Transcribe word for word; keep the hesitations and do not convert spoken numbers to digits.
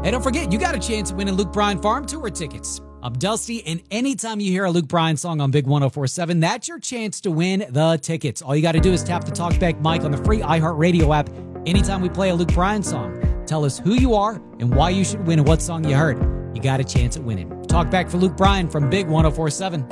Hey, don't forget, you got a chance at winning Luke Bryan Farm Tour tickets. I'm Dusty, and anytime you hear a Luke Bryan song on Big one oh four seven, that's your chance to win the tickets. All you got to do is tap the TalkBack mic on the free iHeartRadio app anytime we play a Luke Bryan song. Tell us who you are and why you should win and what song you heard. You got a chance at winning. Talk back for Luke Bryan from Big one oh four seven.